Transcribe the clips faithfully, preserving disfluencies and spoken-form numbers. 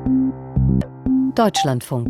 Deutschlandfunk.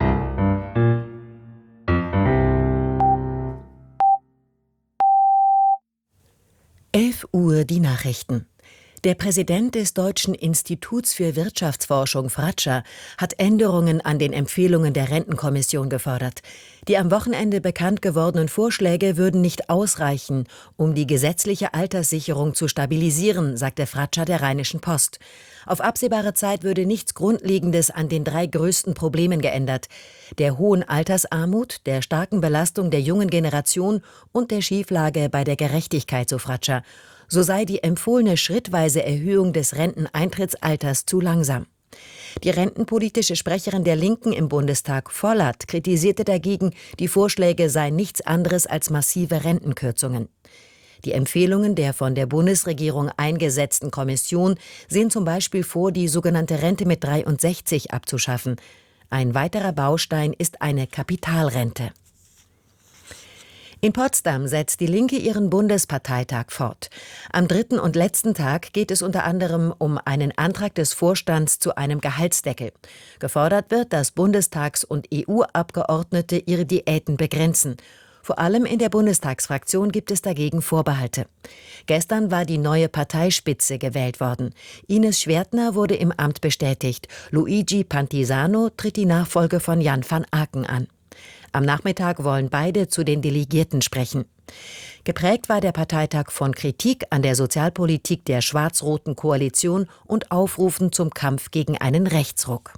elf Uhr die Nachrichten. Der Präsident des Deutschen Instituts für Wirtschaftsforschung, Fratscher, hat Änderungen an den Empfehlungen der Rentenkommission gefordert. Die am Wochenende bekannt gewordenen Vorschläge würden nicht ausreichen, um die gesetzliche Alterssicherung zu stabilisieren, sagte Fratscher der Rheinischen Post. Auf absehbare Zeit würde nichts Grundlegendes an den drei größten Problemen geändert: der hohen Altersarmut, der starken Belastung der jungen Generation und der Schieflage bei der Gerechtigkeit, so Fratscher. So sei die empfohlene schrittweise Erhöhung des Renteneintrittsalters zu langsam. Die rentenpolitische Sprecherin der Linken im Bundestag, Vollert, kritisierte dagegen, die Vorschläge seien nichts anderes als massive Rentenkürzungen. Die Empfehlungen der von der Bundesregierung eingesetzten Kommission sehen zum Beispiel vor, die sogenannte Rente mit dreiundsechzig abzuschaffen. Ein weiterer Baustein ist eine Kapitalrente. In Potsdam setzt die Linke ihren Bundesparteitag fort. Am dritten und letzten Tag geht es unter anderem um einen Antrag des Vorstands zu einem Gehaltsdeckel. Gefordert wird, dass Bundestags- und E U-Abgeordnete ihre Diäten begrenzen. Vor allem in der Bundestagsfraktion gibt es dagegen Vorbehalte. Gestern war die neue Parteispitze gewählt worden. Ines Schwertner wurde im Amt bestätigt. Luigi Pantisano tritt die Nachfolge von Jan van Aken an. Am Nachmittag wollen beide zu den Delegierten sprechen. Geprägt war der Parteitag von Kritik an der Sozialpolitik der schwarz-roten Koalition und Aufrufen zum Kampf gegen einen Rechtsruck.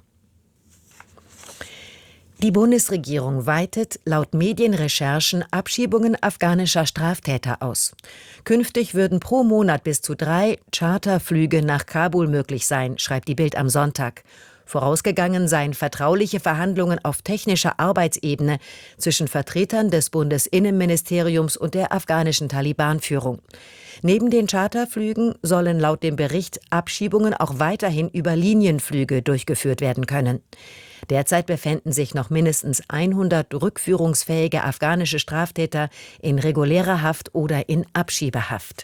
Die Bundesregierung weitet laut Medienrecherchen Abschiebungen afghanischer Straftäter aus. Künftig würden pro Monat bis zu drei Charterflüge nach Kabul möglich sein, schreibt die Bild am Sonntag. Vorausgegangen seien vertrauliche Verhandlungen auf technischer Arbeitsebene zwischen Vertretern des Bundesinnenministeriums und der afghanischen Taliban-Führung. Neben den Charterflügen sollen laut dem Bericht Abschiebungen auch weiterhin über Linienflüge durchgeführt werden können. Derzeit befänden sich noch mindestens hundert rückführungsfähige afghanische Straftäter in regulärer Haft oder in Abschiebehaft.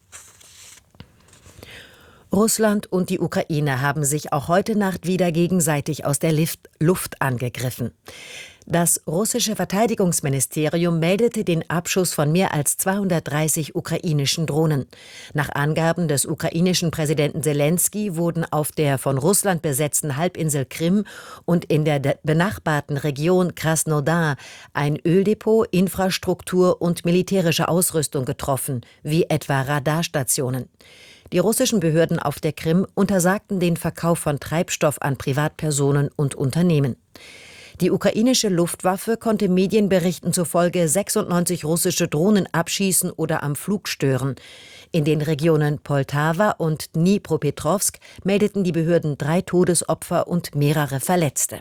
Russland und die Ukraine haben sich auch heute Nacht wieder gegenseitig aus der Luft angegriffen. Das russische Verteidigungsministerium meldete den Abschuss von mehr als zweihundertdreißig ukrainischen Drohnen. Nach Angaben des ukrainischen Präsidenten Selenskyj wurden auf der von Russland besetzten Halbinsel Krim und in der benachbarten Region Krasnodar ein Öldepot, Infrastruktur und militärische Ausrüstung getroffen, wie etwa Radarstationen. Die russischen Behörden auf der Krim untersagten den Verkauf von Treibstoff an Privatpersonen und Unternehmen. Die ukrainische Luftwaffe konnte Medienberichten zufolge sechsundneunzig russische Drohnen abschießen oder am Flug stören. In den Regionen Poltawa und Dnipropetrovsk meldeten die Behörden drei Todesopfer und mehrere Verletzte.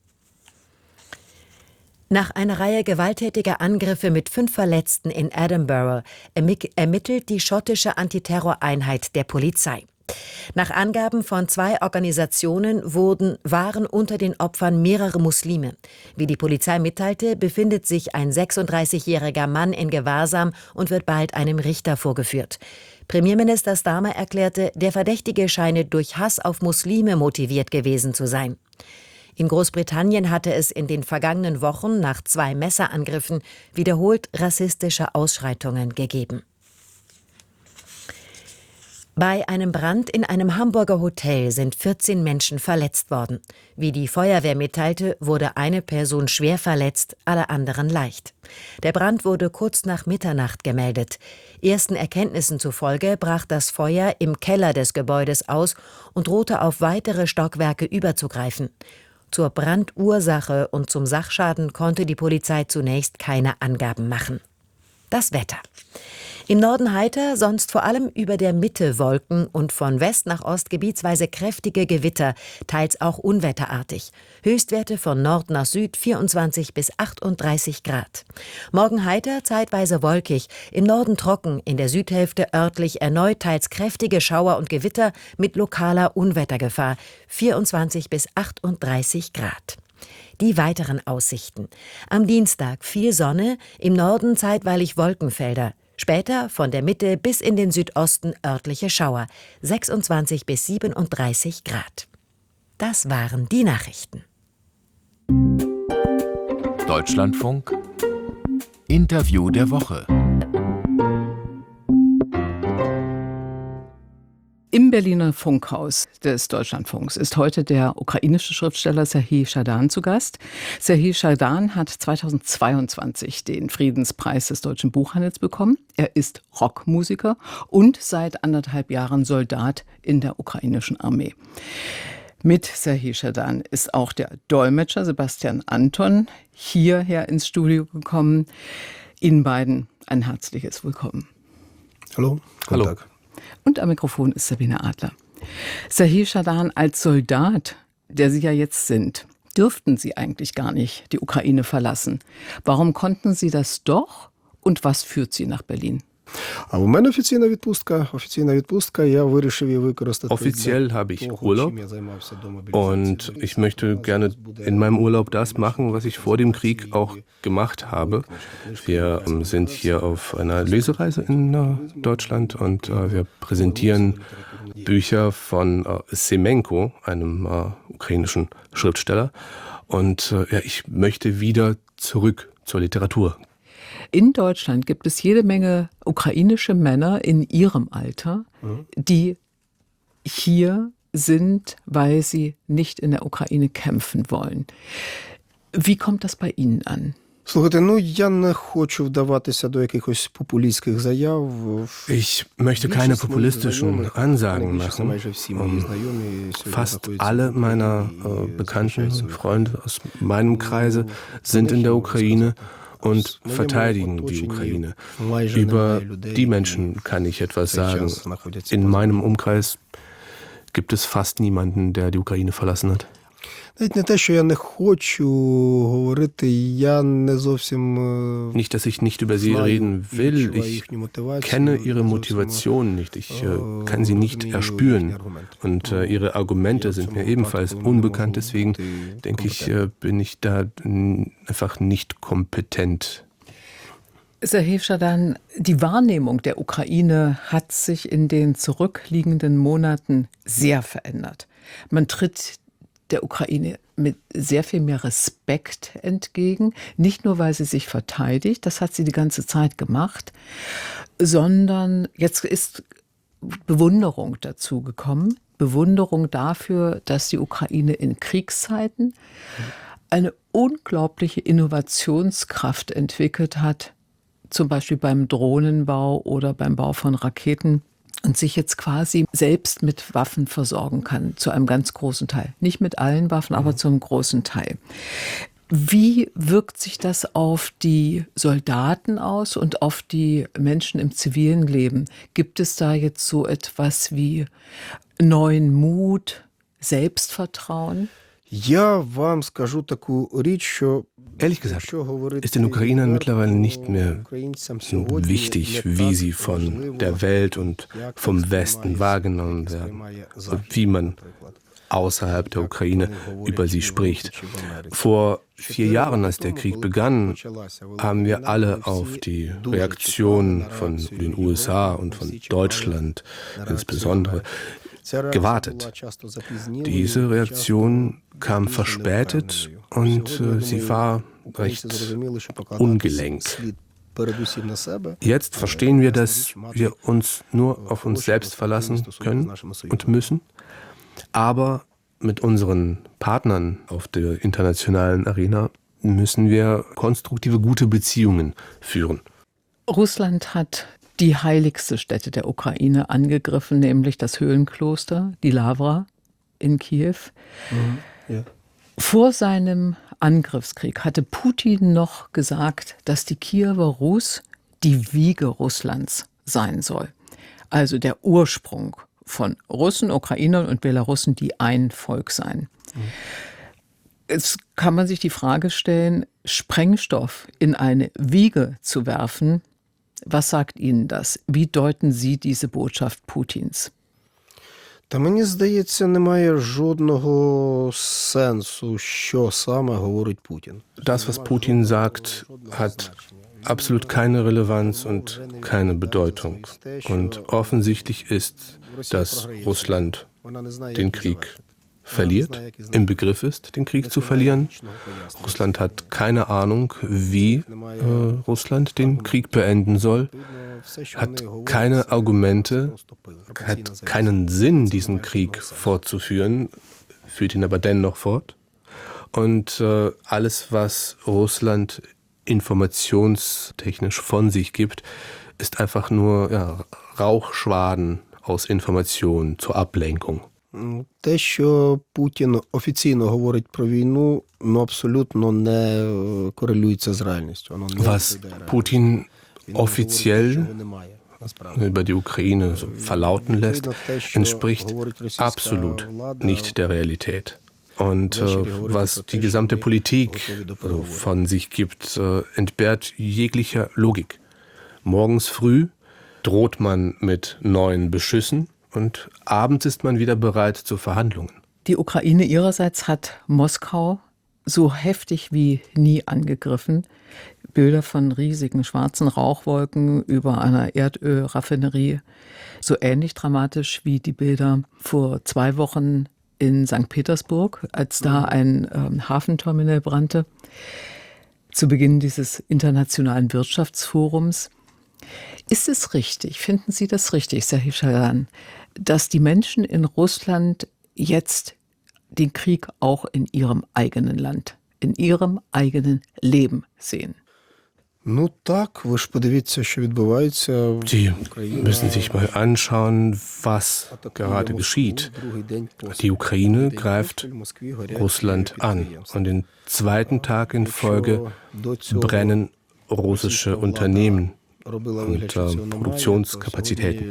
Nach einer Reihe gewalttätiger Angriffe mit fünf Verletzten in Edinburgh ermittelt die schottische Antiterroreinheit der Polizei. Nach Angaben von zwei Organisationen wurden, waren unter den Opfern mehrere Muslime. Wie die Polizei mitteilte, befindet sich ein sechsunddreißigjähriger Mann in Gewahrsam und wird bald einem Richter vorgeführt. Premierminister Starmer erklärte, der Verdächtige scheine durch Hass auf Muslime motiviert gewesen zu sein. In Großbritannien hatte es in den vergangenen Wochen nach zwei Messerangriffen wiederholt rassistische Ausschreitungen gegeben. Bei einem Brand in einem Hamburger Hotel sind vierzehn Menschen verletzt worden. Wie die Feuerwehr mitteilte, wurde eine Person schwer verletzt, alle anderen leicht. Der Brand wurde kurz nach Mitternacht gemeldet. Ersten Erkenntnissen zufolge brach das Feuer im Keller des Gebäudes aus und drohte auf weitere Stockwerke überzugreifen. Zur Brandursache und zum Sachschaden konnte die Polizei zunächst keine Angaben machen. Das Wetter. Im Norden heiter, sonst vor allem über der Mitte Wolken und von West nach Ost gebietsweise kräftige Gewitter, teils auch unwetterartig. Höchstwerte von Nord nach Süd vierundzwanzig bis achtunddreißig Grad. Morgen heiter, zeitweise wolkig, im Norden trocken, in der Südhälfte örtlich erneut teils kräftige Schauer und Gewitter mit lokaler Unwettergefahr, vierundzwanzig bis achtunddreißig Grad. Die weiteren Aussichten. Am Dienstag viel Sonne, im Norden zeitweilig Wolkenfelder. Später von der Mitte bis in den Südosten örtliche Schauer, sechsundzwanzig bis siebenunddreißig Grad. Das waren die Nachrichten. Deutschlandfunk Interview der Woche. Im Berliner Funkhaus des Deutschlandfunks ist heute der ukrainische Schriftsteller Serhij Schadan zu Gast. Serhij Schadan hat zweitausendzweiundzwanzig den Friedenspreis des deutschen Buchhandels bekommen. Er ist Rockmusiker und seit anderthalb Jahren Soldat in der ukrainischen Armee. Mit Serhij Schadan ist auch der Dolmetscher Sebastian Anton hierher ins Studio gekommen. Ihnen beiden ein herzliches Willkommen. Hallo. Hallo. Guten Tag. Und am Mikrofon ist Sabine Adler. Serhij Schadan, als Soldat, der Sie ja jetzt sind, dürften Sie eigentlich gar nicht die Ukraine verlassen. Warum konnten Sie das doch und was führt Sie nach Berlin? Offiziell habe ich Urlaub und ich möchte gerne in meinem Urlaub das machen, was ich vor dem Krieg auch gemacht habe. Wir sind hier auf einer Lesereise in äh, Deutschland und äh, wir präsentieren Bücher von äh, Semenko, einem äh, ukrainischen Schriftsteller. Und äh, ja, ich möchte wieder zurück zur Literatur. In Deutschland gibt es jede Menge ukrainische Männer in ihrem Alter, die hier sind, weil sie nicht in der Ukraine kämpfen wollen. Wie kommt das bei Ihnen an? Ich möchte keine populistischen Ansagen machen. Fast alle meiner äh, Bekannten und Freunde aus meinem Kreise sind in der Ukraine und verteidigen die Ukraine. Über die Menschen kann ich etwas sagen. In meinem Umkreis gibt es fast niemanden, der die Ukraine verlassen hat. Nicht, dass ich nicht über sie reden will. Ich kenne ihre Motivation nicht. Ich äh, kann sie nicht erspüren. Und äh, ihre Argumente sind mir ebenfalls unbekannt. Deswegen denke ich, äh, bin ich da n- einfach nicht kompetent. Serhij Schadan, die Wahrnehmung der Ukraine hat sich in den zurückliegenden Monaten sehr verändert. Man tritt der Ukraine mit sehr viel mehr Respekt entgegen. Nicht nur, weil sie sich verteidigt, das hat sie die ganze Zeit gemacht, sondern jetzt ist Bewunderung dazu gekommen. Bewunderung dafür, dass die Ukraine in Kriegszeiten eine unglaubliche Innovationskraft entwickelt hat, zum Beispiel beim Drohnenbau oder beim Bau von Raketen. Und sich jetzt quasi selbst mit Waffen versorgen kann, zu einem ganz großen Teil. Nicht mit allen Waffen, aber mhm. zu einem großen Teil. Wie wirkt sich das auf die Soldaten aus und auf die Menschen im zivilen Leben? Gibt es da jetzt so etwas wie neuen Mut, Selbstvertrauen? Ehrlich gesagt ist den Ukrainern mittlerweile nicht mehr wichtig, wie sie von der Welt und vom Westen wahrgenommen werden und wie man außerhalb der Ukraine über sie spricht. Vor vier Jahren, als der Krieg begann, haben wir alle auf die Reaktion von den U S A und von Deutschland insbesondere gewartet. Diese Reaktion kam verspätet und äh, sie war recht ungelenk. Jetzt verstehen wir, dass wir uns nur auf uns selbst verlassen können und müssen, aber mit unseren Partnern auf der internationalen Arena müssen wir konstruktive, gute Beziehungen führen. Russland hat die heiligste Stätte der Ukraine angegriffen, nämlich das Höhlenkloster, die Lawra in Kiew. Mhm, ja. Vor seinem Angriffskrieg hatte Putin noch gesagt, dass die Kiewer Rus die Wiege Russlands sein soll. Also der Ursprung von Russen, Ukrainern und Belarussen, die ein Volk seien. Mhm. Jetzt kann man sich die Frage stellen, Sprengstoff in eine Wiege zu werfen, was sagt Ihnen das? Wie deuten Sie diese Botschaft Putins? Та мені здається, немає жодного сенсу, що саме говорить Путін. Das, was Putin sagt, hat absolut keine Relevanz und keine Bedeutung. Und offensichtlich ist, dass Russland den Krieg verliert, im Begriff ist, den Krieg zu verlieren. Russland hat keine Ahnung, wie äh, Russland den Krieg beenden soll, hat keine Argumente, hat keinen Sinn, diesen Krieg fortzuführen, führt ihn aber dennoch fort. Und äh, alles, was Russland informationstechnisch von sich gibt, ist einfach nur ja, Rauchschwaden aus Informationen zur Ablenkung. Те, що Путін офіційно говорить про війну, ну абсолютно не корелюється з реальністю. Was Putin offiziell über die Ukraine so verlauten lässt, entspricht absolut nicht der Realität. Und äh, was die gesamte Politik äh, von sich gibt, äh, entbehrt jeglicher Logik. Morgens früh droht man mit neuen Beschüssen und abends ist man wieder bereit zu Verhandlungen. Die Ukraine ihrerseits hat Moskau so heftig wie nie angegriffen. Bilder von riesigen schwarzen Rauchwolken über einer Erdölraffinerie, so ähnlich dramatisch wie die Bilder vor zwei Wochen in Sankt Petersburg, als da ein ähm, Hafenterminal brannte, zu Beginn dieses internationalen Wirtschaftsforums. Ist es richtig, finden Sie das richtig, Serhii Shadan, dass die Menschen in Russland jetzt den Krieg auch in ihrem eigenen Land, in ihrem eigenen Leben sehen? Ну так, ви ж подивіться, що відбувається. Sie müssen sich mal anschauen, was gerade geschieht. Die Ukraine greift Russland an und den zweiten Tag in Folge brennen russische Unternehmen und äh, Produktionskapazitäten.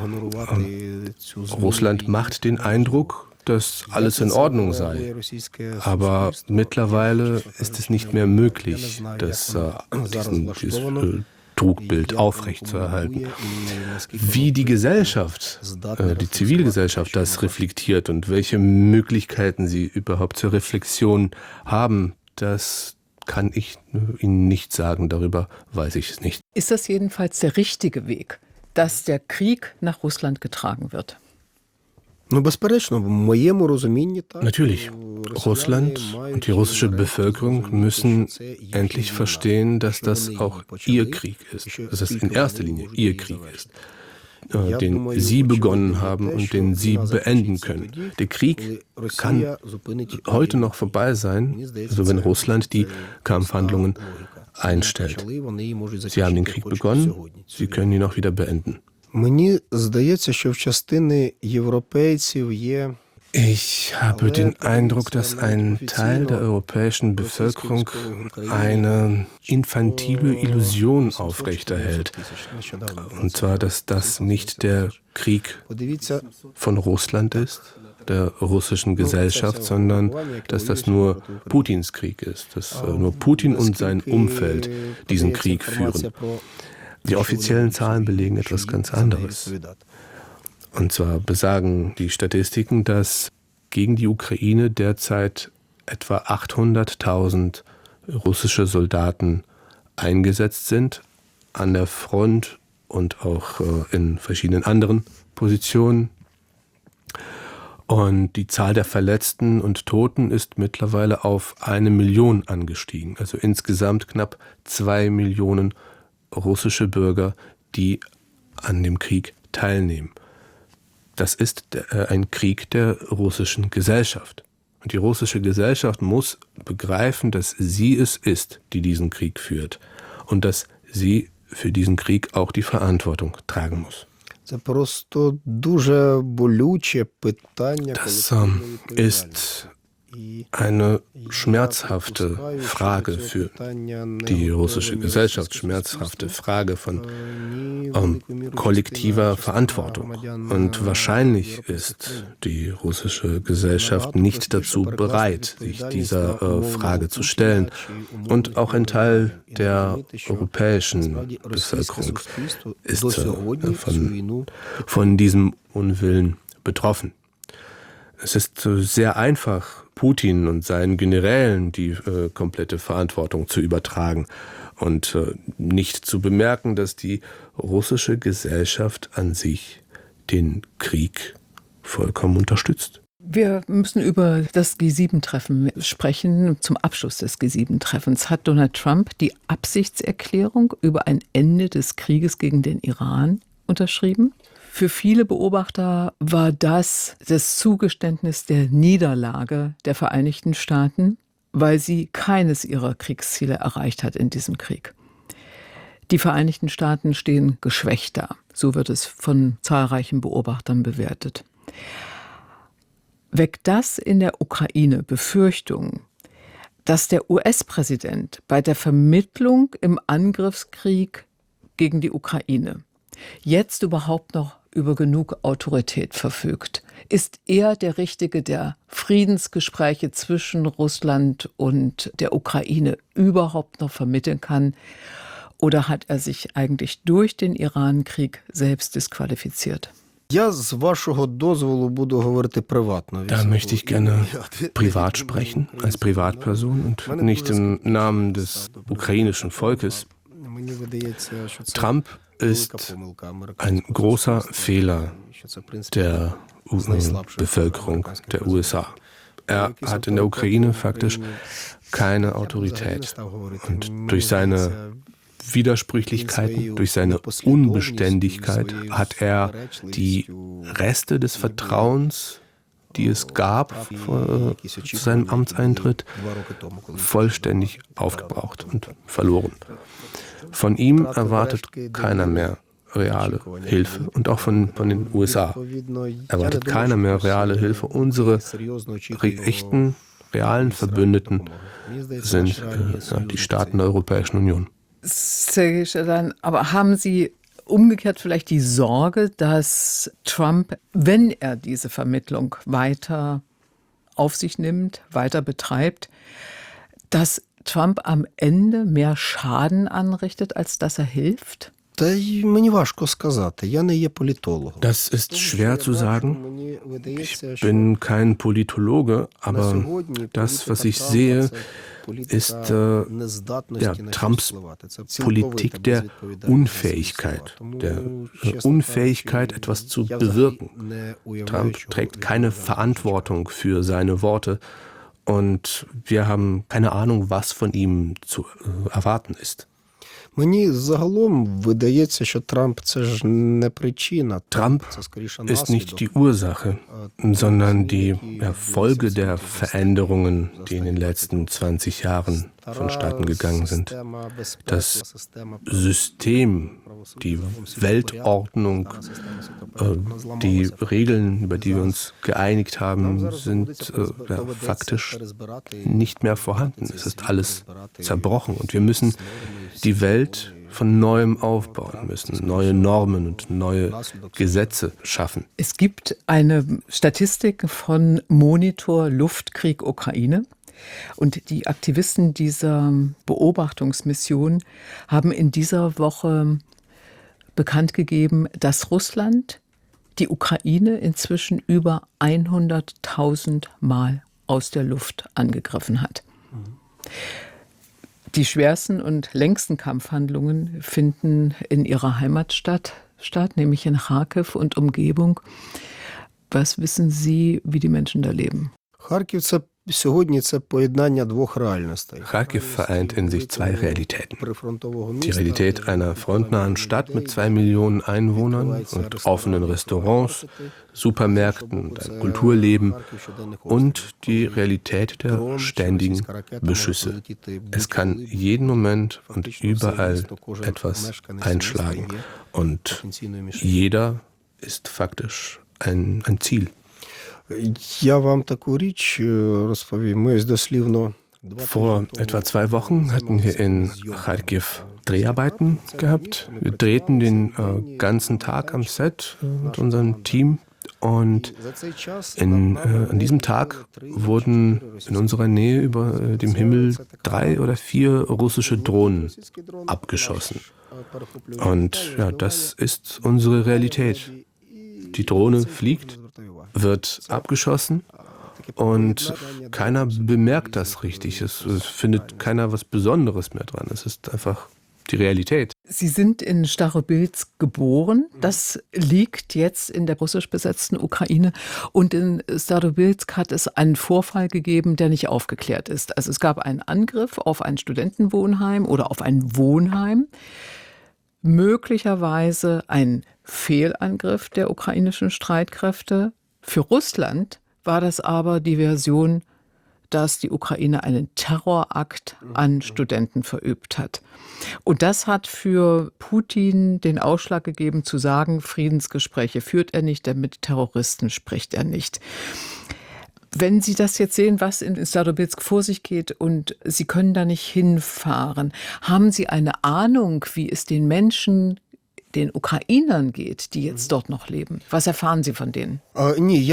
Ähm, Russland macht den Eindruck, dass alles in Ordnung sei. Aber mittlerweile ist es nicht mehr möglich, das, äh, diesen, dieses äh, Trugbild aufrechtzuerhalten. Wie die Gesellschaft, äh, die Zivilgesellschaft das reflektiert und welche Möglichkeiten sie überhaupt zur Reflexion haben, das kann ich Ihnen nicht sagen, darüber weiß ich es nicht. Ist das jedenfalls der richtige Weg, dass der Krieg nach Russland getragen wird? Natürlich, Russland und die russische Bevölkerung müssen endlich verstehen, dass das auch ihr Krieg ist, dass es in erster Linie ihr Krieg ist, den sie begonnen haben und den sie beenden können. Der Krieg kann heute noch vorbei sein, also wenn Russland die Kampfhandlungen einstellt. Sie haben den Krieg begonnen, sie können ihn auch wieder beenden. Мені здається, що в частини європейців є Ich habe den Eindruck, dass ein Teil der europäischen Bevölkerung eine infantile Illusion aufrechterhält. Und zwar, dass das nicht der Krieg von Russland ist, der russischen Gesellschaft, sondern dass das nur Putins Krieg ist, dass nur Putin und sein Umfeld diesen Krieg führen. Die offiziellen Zahlen belegen etwas ganz anderes. Und zwar besagen die Statistiken, dass gegen die Ukraine derzeit etwa achthunderttausend russische Soldaten eingesetzt sind, an der Front und auch in verschiedenen anderen Positionen. Und die Zahl der Verletzten und Toten ist mittlerweile auf eine Million angestiegen. Also insgesamt knapp zwei Millionen russische Bürger, die an dem Krieg teilnehmen. Das ist ein Krieg der russischen Gesellschaft. Und die russische Gesellschaft muss begreifen, dass sie es ist, die diesen Krieg führt. Und dass sie für diesen Krieg auch die Verantwortung tragen muss. Das ist eine schmerzhafte Frage für die russische Gesellschaft, schmerzhafte Frage von ähm, kollektiver Verantwortung. Und wahrscheinlich ist die russische Gesellschaft nicht dazu bereit, sich dieser äh, Frage zu stellen. Und auch ein Teil der europäischen Bevölkerung ist äh, von, von diesem Unwillen betroffen. Es ist sehr einfach, Putin und seinen Generälen die äh, komplette Verantwortung zu übertragen und äh, nicht zu bemerken, dass die russische Gesellschaft an sich den Krieg vollkommen unterstützt. Wir müssen über das G sieben Treffen sprechen. Zum Abschluss des G sieben Treffens hat Donald Trump die Absichtserklärung über ein Ende des Krieges gegen den Iran unterschrieben. Für viele Beobachter war das das Zugeständnis der Niederlage der Vereinigten Staaten, weil sie keines ihrer Kriegsziele erreicht hat in diesem Krieg. Die Vereinigten Staaten stehen geschwächt da. So wird es von zahlreichen Beobachtern bewertet. Weckt das in der Ukraine Befürchtungen, dass der U S-Präsident bei der Vermittlung im Angriffskrieg gegen die Ukraine jetzt überhaupt noch über genug Autorität verfügt? Ist er der Richtige, der Friedensgespräche zwischen Russland und der Ukraine überhaupt noch vermitteln kann? Oder hat er sich eigentlich durch den Iran-Krieg selbst disqualifiziert? Da möchte ich gerne privat sprechen, als Privatperson und nicht im Namen des ukrainischen Volkes. Trump ist ein großer Fehler der Bevölkerung der U S A. Er hat in der Ukraine faktisch keine Autorität. Und durch seine Widersprüchlichkeiten, durch seine Unbeständigkeit hat er die Reste des Vertrauens, die es gab vor, zu seinem Amtseintritt, vollständig aufgebraucht und verloren. Von ihm erwartet keiner mehr reale Hilfe und auch von, von den U S A erwartet keiner mehr reale Hilfe. Unsere re- echten, realen Verbündeten sind äh, die Staaten der Europäischen Union. Sergej Schada'n, aber haben Sie umgekehrt vielleicht die Sorge, dass Trump, wenn er diese Vermittlung weiter auf sich nimmt, weiter betreibt, dass Trump am Ende mehr Schaden anrichtet, als dass er hilft? Das ist schwer zu sagen. Ich bin kein Politologe, aber das, was ich sehe, ist äh, ja, Trumps Politik der Unfähigkeit, der äh, Unfähigkeit, etwas zu bewirken. Trump trägt keine Verantwortung für seine Worte und wir haben keine Ahnung, was von ihm zu äh, erwarten ist. Trump ist nicht die Ursache, sondern die ja, Folge der Veränderungen, die in den letzten zwanzig Jahren vonstatten gegangen sind. Das System, die Weltordnung, äh, die Regeln, über die wir uns geeinigt haben, sind äh, ja, faktisch nicht mehr vorhanden. Es ist alles zerbrochen und wir müssen die Welt von neuem aufbauen müssen, neue Normen und neue Gesetze schaffen. Es gibt eine Statistik von Monitor Luftkrieg Ukraine. Und die Aktivisten dieser Beobachtungsmission haben in dieser Woche bekannt gegeben, dass Russland die Ukraine inzwischen über hunderttausend Mal aus der Luft angegriffen hat. Mhm. Die schwersten und längsten Kampfhandlungen finden in ihrer Heimatstadt statt, nämlich in Charkiw und Umgebung. Was wissen Sie, wie die Menschen da leben? Charkiw vereint in sich zwei Realitäten. Die Realität einer frontnahen Stadt mit zwei Millionen Einwohnern und offenen Restaurants, Supermärkten und einem Kulturleben und die Realität der ständigen Beschüsse. Es kann jeden Moment und überall etwas einschlagen und jeder ist faktisch ein, ein Ziel. Vor etwa zwei Wochen hatten wir in Charkiw Dreharbeiten gehabt. Wir drehten den äh, ganzen Tag am Set mit unserem Team und in, äh, an diesem Tag wurden in unserer Nähe über äh, dem Himmel drei oder vier russische Drohnen abgeschossen. Und ja, das ist unsere Realität. Die Drohne fliegt, wird abgeschossen und keiner bemerkt das richtig. Es, es findet keiner was Besonderes mehr dran. Es ist einfach die Realität. Sie sind in Starobilsk geboren. Das liegt jetzt in der russisch besetzten Ukraine. Und in Starobilsk hat es einen Vorfall gegeben, der nicht aufgeklärt ist. Also es gab einen Angriff auf ein Studentenwohnheim oder auf ein Wohnheim. Möglicherweise ein Fehlangriff der ukrainischen Streitkräfte. Für Russland war das aber die Version, dass die Ukraine einen Terrorakt an Studenten verübt hat. Und das hat für Putin den Ausschlag gegeben, zu sagen, Friedensgespräche führt er nicht, denn mit Terroristen spricht er nicht. Wenn Sie das jetzt sehen, was in Starobilsk vor sich geht und Sie können da nicht hinfahren, haben Sie eine Ahnung, wie es den Menschen, den Ukrainern geht, die jetzt dort noch leben? Was erfahren Sie von denen? Ich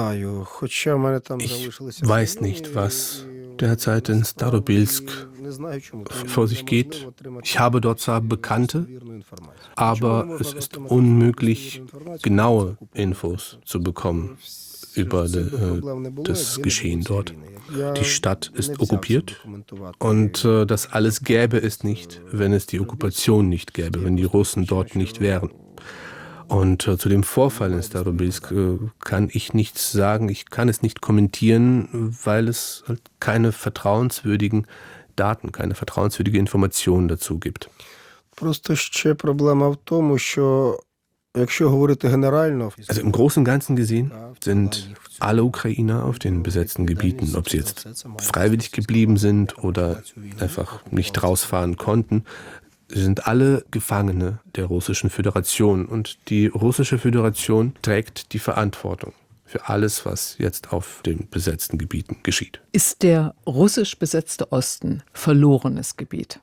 weiß nicht, was derzeit in Starobilsk vor sich geht. Ich habe dort zwar Bekannte, aber es ist unmöglich, genaue Infos zu bekommen über de, äh, das Geschehen dort. Die Stadt ist okkupiert und äh, das alles gäbe es nicht, wenn es die Okkupation nicht gäbe, wenn die Russen dort nicht wären. Und äh, zu dem Vorfall in Starobilsk äh, kann ich nichts sagen, ich kann es nicht kommentieren, weil es halt keine vertrauenswürdigen Daten, keine vertrauenswürdige Informationen dazu gibt. Просто ще проблема в тому, що Also im Großen und Ganzen gesehen sind alle Ukrainer auf den besetzten Gebieten, ob sie jetzt freiwillig geblieben sind oder einfach nicht rausfahren konnten, sind alle Gefangene der Russischen Föderation. Und die Russische Föderation trägt die Verantwortung für alles, was jetzt auf den besetzten Gebieten geschieht. Ist der russisch besetzte Osten verlorenes Gebiet?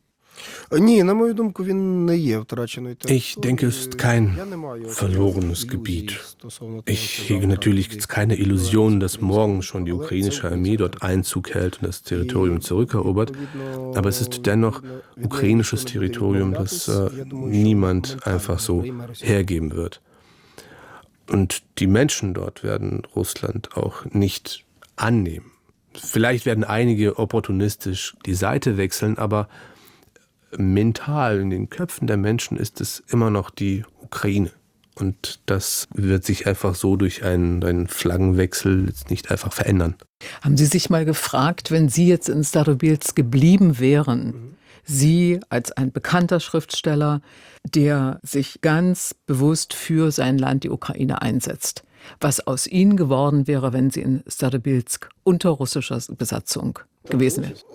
Ich denke, es ist kein verlorenes Gebiet. Ich hege natürlich keine Illusion, dass morgen schon die ukrainische Armee dort Einzug hält und das Territorium zurückerobert. Aber es ist dennoch ukrainisches Territorium, das äh, niemand einfach so hergeben wird. Und die Menschen dort werden Russland auch nicht annehmen. Vielleicht werden einige opportunistisch die Seite wechseln, aber mental in den Köpfen der Menschen ist es immer noch die Ukraine. Und das wird sich einfach so durch einen, einen Flaggenwechsel jetzt nicht einfach verändern. Haben Sie sich mal gefragt, wenn Sie jetzt in Starobilsk geblieben wären, mhm. Sie als ein bekannter Schriftsteller, der sich ganz bewusst für sein Land, die Ukraine, einsetzt, was aus Ihnen geworden wäre, wenn Sie in Starobilsk unter russischer Besatzung gewesen wären?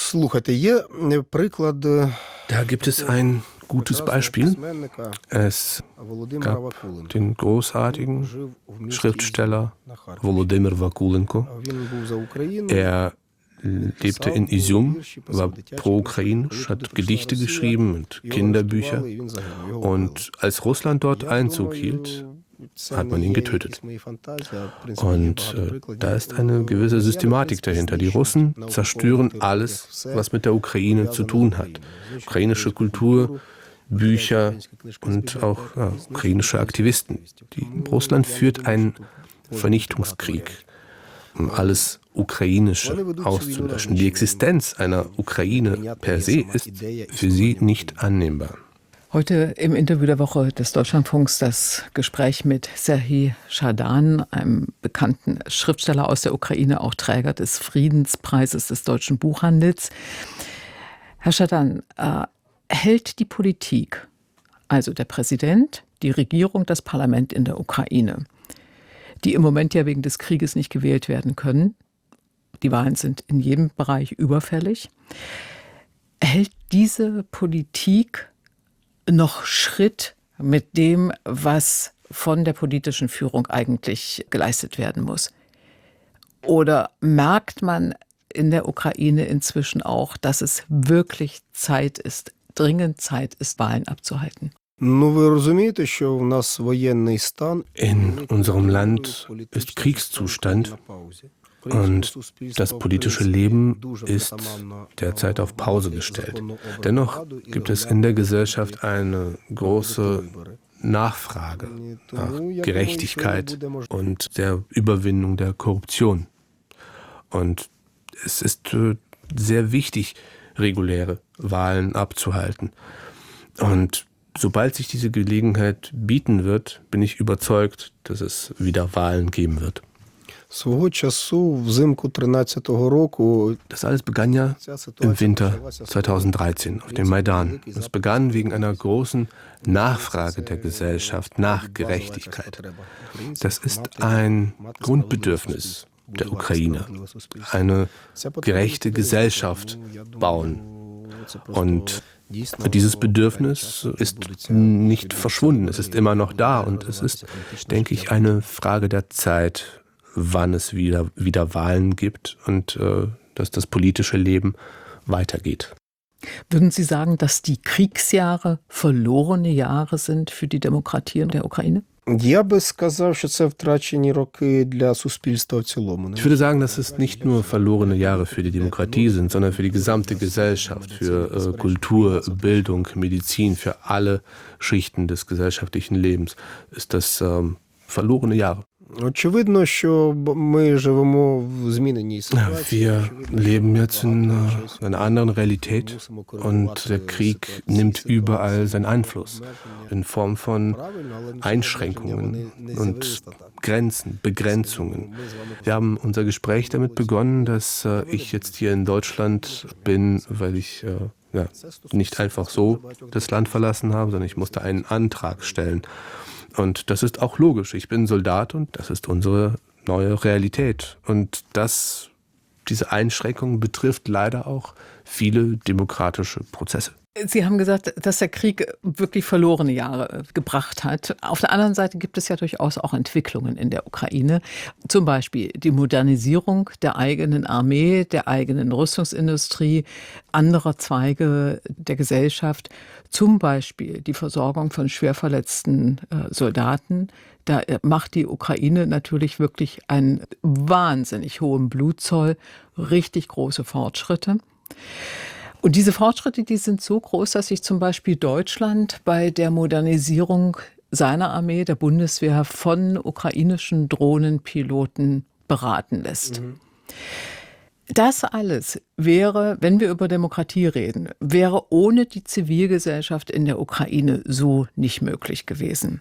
Da gibt es ein gutes Beispiel. Es gab den großartigen Schriftsteller Volodymyr Vakulenko. Er lebte in Izum, war pro-ukrainisch, hat Gedichte geschrieben und Kinderbücher. Und als Russland dort Einzug hielt, hat man ihn getötet. Und äh, da ist eine gewisse Systematik dahinter. Die Russen zerstören alles, was mit der Ukraine zu tun hat. Ukrainische Kultur, Bücher und auch ja, ukrainische Aktivisten. Die, Russland führt einen Vernichtungskrieg, um alles Ukrainische auszulöschen. Die Existenz einer Ukraine per se ist für sie nicht annehmbar. Heute im Interview der Woche des Deutschlandfunks das Gespräch mit Serhij Schadan, einem bekannten Schriftsteller aus der Ukraine, auch Träger des Friedenspreises des deutschen Buchhandels. Herr Schadan, äh, hält die Politik, also der Präsident, die Regierung, das Parlament in der Ukraine, die im Moment ja wegen des Krieges nicht gewählt werden können, die Wahlen sind in jedem Bereich überfällig, hält diese Politik noch Schritt mit dem, was von der politischen Führung eigentlich geleistet werden muss? Oder merkt man in der Ukraine inzwischen auch, dass es wirklich Zeit ist, dringend Zeit ist, Wahlen abzuhalten? In unserem Land ist Kriegszustand. Und das politische Leben ist derzeit auf Pause gestellt. Dennoch gibt es in der Gesellschaft eine große Nachfrage nach Gerechtigkeit und der Überwindung der Korruption. Und es ist sehr wichtig, reguläre Wahlen abzuhalten. Und sobald sich diese Gelegenheit bieten wird, bin ich überzeugt, dass es wieder Wahlen geben wird. Свого часу, взимку тринадцятого року, Das alles begann ja im Winter zweitausenddreizehn auf dem Maidan. Es begann wegen einer großen Nachfrage der Gesellschaft nach Gerechtigkeit. Das ist ein Grundbedürfnis der Ukrainer, eine gerechte Gesellschaft bauen. Und dieses Bedürfnis ist nicht verschwunden, es ist immer noch da und es ist, denke ich, eine Frage der Zeit, wann es wieder, wieder Wahlen gibt und äh, dass das politische Leben weitergeht. Würden Sie sagen, dass die Kriegsjahre verlorene Jahre sind für die Demokratie in der Ukraine? Я би сказав, що це втрачені роки для суспільства в цілому. Ich würde sagen, dass es nicht nur verlorene Jahre für die Demokratie sind, sondern für die gesamte Gesellschaft, für äh, Kultur, Bildung, Medizin, für alle Schichten des gesellschaftlichen Lebens ist das ähm, verlorene Jahre. Очевидно, що ми живемо в зміненій ситуації. Wir leben jetzt in äh, einer anderen Realität und der Krieg nimmt überall seinen Einfluss in Form von Einschränkungen und Grenzen, Begrenzungen. Wir haben unser Gespräch damit begonnen, dass äh, ich jetzt hier in Deutschland bin, weil ich äh, ja, nicht einfach so das Land verlassen habe, sondern ich musste einen Antrag stellen. Und das ist auch logisch. Ich bin Soldat und das ist unsere neue Realität. Und das, diese Einschränkung betrifft leider auch viele demokratische Prozesse. Sie haben gesagt, dass der Krieg wirklich verlorene Jahre gebracht hat. Auf der anderen Seite gibt es ja durchaus auch Entwicklungen in der Ukraine. Zum Beispiel die Modernisierung der eigenen Armee, der eigenen Rüstungsindustrie, anderer Zweige der Gesellschaft. Zum Beispiel die Versorgung von schwer verletzten äh, Soldaten. Da macht die Ukraine natürlich wirklich einen wahnsinnig hohen Blutzoll, richtig große Fortschritte. Und diese Fortschritte, die sind so groß, dass sich zum Beispiel Deutschland bei der Modernisierung seiner Armee, der Bundeswehr, von ukrainischen Drohnenpiloten beraten lässt. Mhm. Das alles wäre, wenn wir über Demokratie reden, wäre ohne die Zivilgesellschaft in der Ukraine so nicht möglich gewesen.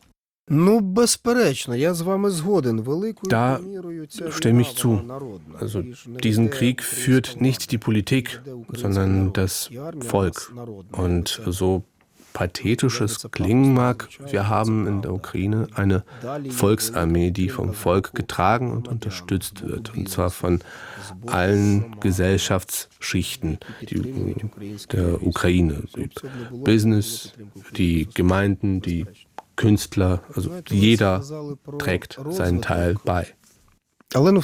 Da stimme ich zu. Also diesen Krieg führt nicht die Politik, sondern das Volk. Und so pathetisch es klingen mag, wir haben in der Ukraine eine Volksarmee, die vom Volk getragen und unterstützt wird. Und zwar von allen Gesellschaftsschichten die, der Ukraine. Die Business, die Gemeinden, die Künstler, also jeder trägt seinen Teil bei. Ja,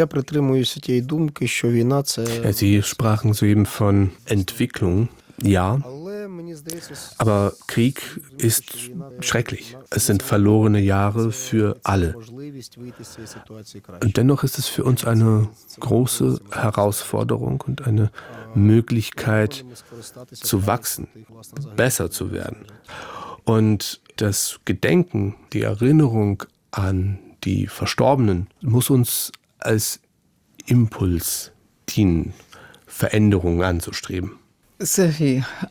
Sie sprachen soeben von Entwicklung. Ja, aber Krieg ist schrecklich. Es sind verlorene Jahre für alle. Und dennoch ist es für uns eine große Herausforderung und eine Möglichkeit zu wachsen, besser zu werden. Und das Gedenken, die Erinnerung an die Verstorbenen muss uns als Impuls dienen, Veränderungen anzustreben. Serhij,